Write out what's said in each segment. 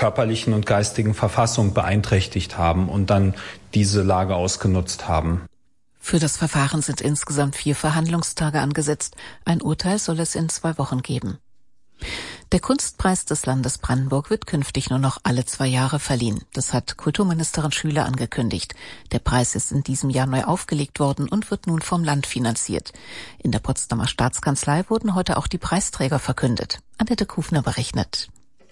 körperlichen und geistigen Verfassung beeinträchtigt haben und dann diese Lage ausgenutzt haben. Für das Verfahren sind insgesamt 4 Verhandlungstage angesetzt. Ein Urteil soll es in 2 Wochen geben. Der Kunstpreis des Landes Brandenburg wird künftig nur noch alle 2 Jahre verliehen. Das hat Kulturministerin Schüler angekündigt. Der Preis ist in diesem Jahr neu aufgelegt worden und wird nun vom Land finanziert. In der Potsdamer Staatskanzlei wurden heute auch die Preisträger verkündet. Annette Kufner berechnet.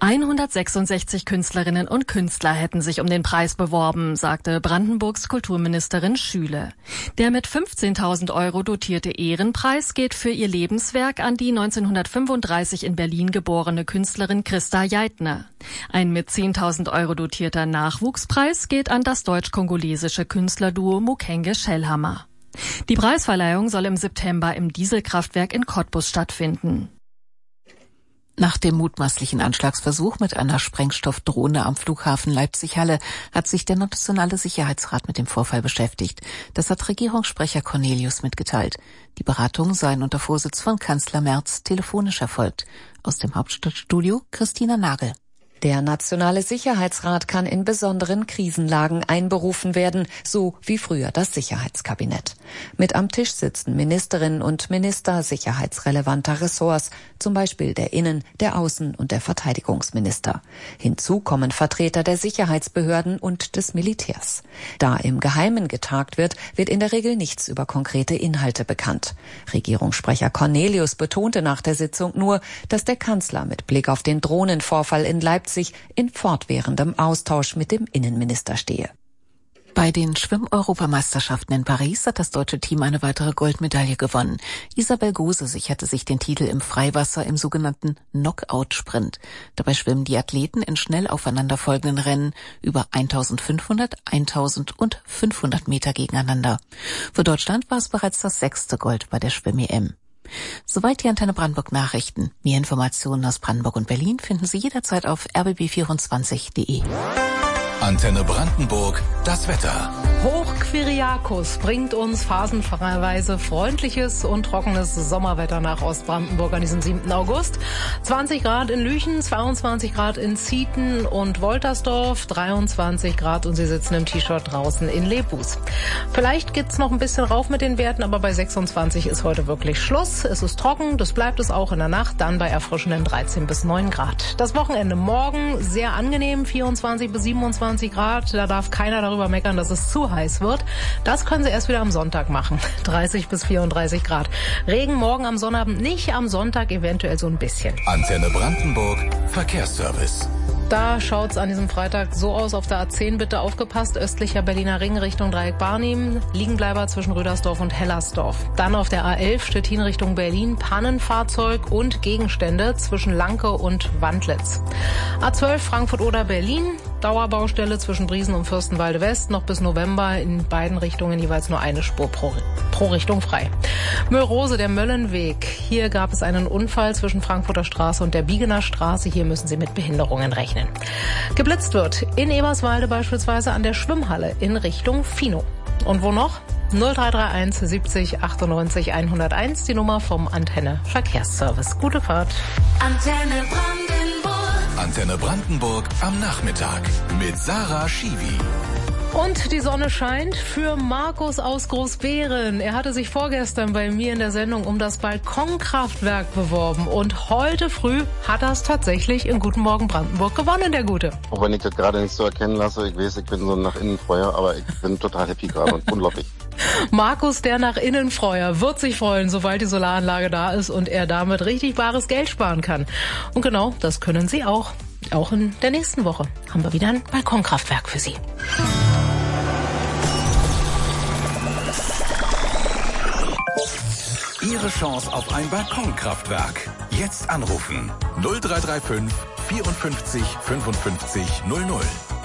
166 Künstlerinnen und Künstler hätten sich um den Preis beworben, sagte Brandenburgs Kulturministerin Schüle. Der mit 15.000 € dotierte Ehrenpreis geht für ihr Lebenswerk an die 1935 in Berlin geborene Künstlerin Christa Jeitner. Ein mit 10.000 € dotierter Nachwuchspreis geht an das deutsch-kongolesische Künstlerduo Mukenge Schellhammer. Die Preisverleihung soll im September im Dieselkraftwerk in Cottbus stattfinden. Nach dem mutmaßlichen Anschlagsversuch mit einer Sprengstoffdrohne am Flughafen Leipzig-Halle hat sich der Nationale Sicherheitsrat mit dem Vorfall beschäftigt. Das hat Regierungssprecher Cornelius mitgeteilt. Die Beratungen seien unter Vorsitz von Kanzler Merz telefonisch erfolgt. Aus dem Hauptstadtstudio Christina Nagel. Der Nationale Sicherheitsrat kann in besonderen Krisenlagen einberufen werden, so wie früher das Sicherheitskabinett. Mit am Tisch sitzen Ministerinnen und Minister sicherheitsrelevanter Ressorts, zum Beispiel der Innen-, der Außen- und der Verteidigungsminister. Hinzu kommen Vertreter der Sicherheitsbehörden und des Militärs. Da im Geheimen getagt wird, wird in der Regel nichts über konkrete Inhalte bekannt. Regierungssprecher Cornelius betonte nach der Sitzung nur, dass der Kanzler mit Blick auf den Drohnenvorfall in Leipzig in fortwährendem Austausch mit dem Innenminister stehe. Bei den Schwimm-Europameisterschaften in Paris hat das deutsche Team eine weitere Goldmedaille gewonnen. Isabel Gose sicherte sich den Titel im Freiwasser im sogenannten Knockout-Sprint. Dabei schwimmen die Athleten in schnell aufeinanderfolgenden Rennen über 1500, 1000 und 500 Meter gegeneinander. Für Deutschland war es bereits das 6. Gold bei der Schwimm-EM. Soweit die Antenne Brandenburg Nachrichten. Mehr Informationen aus Brandenburg und Berlin finden Sie jederzeit auf rbb24.de. Antenne Brandenburg, das Wetter. Hochkyriakos bringt uns phasenweise freundliches und trockenes Sommerwetter nach Ostbrandenburg an diesem 7. August. 20 Grad in Lüchen, 22 Grad in Zieten und Woltersdorf, 23 Grad und Sie sitzen im T-Shirt draußen in Lebus. Vielleicht geht's noch ein bisschen rauf mit den Werten, aber bei 26 ist heute wirklich Schluss. Es ist trocken, das bleibt es auch in der Nacht, dann bei erfrischenden 13 bis 9 Grad. Das Wochenende morgen sehr angenehm, 24 bis 27 Grad. Da darf keiner darüber meckern, dass es zu heiß wird. Das können Sie erst wieder am Sonntag machen. 30 bis 34 Grad. Regen morgen am Sonnabend nicht, am Sonntag eventuell so ein bisschen. Antenne Brandenburg, Verkehrsservice. Da schaut's an diesem Freitag so aus. Auf der A10 bitte aufgepasst. Östlicher Berliner Ring Richtung Dreieck Barnim. Liegenbleiber zwischen Rüdersdorf und Hellersdorf. Dann auf der A11 Stettin Richtung Berlin. Pannenfahrzeug und Gegenstände zwischen Lanke und Wandlitz. A12 Frankfurt oder Berlin. Dauerbaustelle zwischen Briesen und Fürstenwalde West. Noch bis November in beiden Richtungen jeweils nur eine Spur pro Richtung frei. Möllrose, der Möllenweg. Hier gab es einen Unfall zwischen Frankfurter Straße und der Biegener Straße. Hier müssen Sie mit Behinderungen rechnen. Geblitzt wird in Eberswalde beispielsweise an der Schwimmhalle in Richtung Fino. Und wo noch? 0331 70 98 101, die Nummer vom Antenne Verkehrsservice. Gute Fahrt. Antenne Brandenburg. Antenne Brandenburg am Nachmittag mit Sarah Schiwi. Und die Sonne scheint für Markus aus Großbeeren. Er hatte sich vorgestern bei mir in der Sendung um das Balkonkraftwerk beworben. Und heute früh hat er es tatsächlich in Guten Morgen Brandenburg gewonnen, der Gute. Auch wenn ich das gerade nicht so erkennen lasse, ich weiß, ich bin so ein Nach-Innen-Freuer, aber ich bin total happy gerade und unglaublich. Markus, der Nach-Innen-Freuer, wird sich freuen, sobald die Solaranlage da ist und er damit richtig bares Geld sparen kann. Und genau, das können Sie auch. Auch in der nächsten Woche haben wir wieder ein Balkonkraftwerk für Sie. Ihre Chance auf ein Balkonkraftwerk. Jetzt anrufen. 0335 54 55 00.